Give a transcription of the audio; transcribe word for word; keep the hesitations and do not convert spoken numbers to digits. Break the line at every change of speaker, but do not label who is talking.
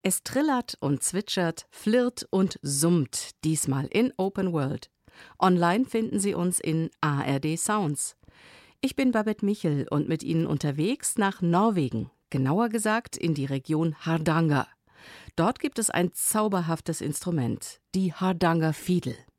Es trillert und zwitschert, flirrt und summt, diesmal in Open World. Online finden Sie uns in A R D Sounds. Ich bin Babette Michel und mit Ihnen unterwegs nach Norwegen, genauer gesagt in die Region Hardanger. Dort gibt es ein zauberhaftes Instrument, die Hardangerfiedel.